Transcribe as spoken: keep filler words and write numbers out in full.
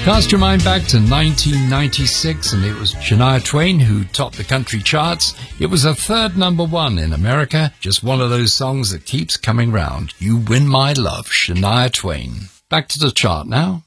Cast your mind back to nineteen ninety-six, and it was Shania Twain who topped the country charts. It was her third number one in America, just one of those songs that keeps coming round. You Win My Love, Shania Twain. Back to the chart now.